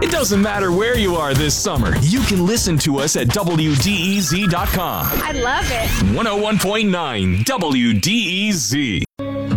It doesn't matter where you are this summer. You can listen to us at WDEZ.com. I love it. 101.9 WDEZ.